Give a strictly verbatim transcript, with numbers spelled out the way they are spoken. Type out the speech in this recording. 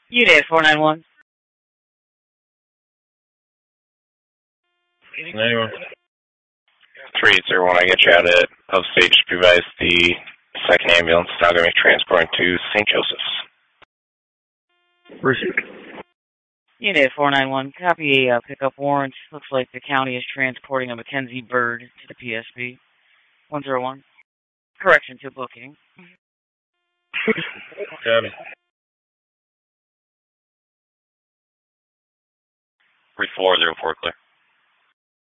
Unit four nine one. ninety-one. three eight zero one, I get you out at upstate. Just revise the second ambulance. Now going to be transporting to Saint Joseph's. Received. Unit four nine one, copy a uh, pickup warrant. Looks like the county is transporting a Mackenzie Bird to the P S B. one zero one. Correction to booking. Copy. three four zero four, clear.